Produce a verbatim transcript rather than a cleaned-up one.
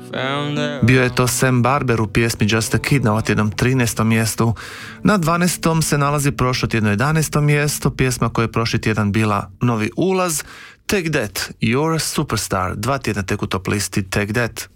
Bio je to Sam Barber u pjesmi Just a Kid na ovotjednom trinaestom mjestu. Na dvanaestom se nalazi prošlotjedno jedanaesto mjesto, pjesma koja je prošli tjedan bila novi ulaz, Take That, You're a Superstar, dva tjedna tek u top listi Take That.